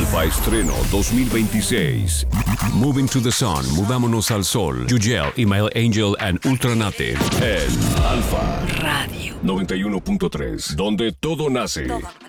Alfa Estreno 2026. Moving to the Sun, Movámonos al Sol. Yugel, Email Angel and Ultranative. En Alfa Radio 91.3, donde todo nace.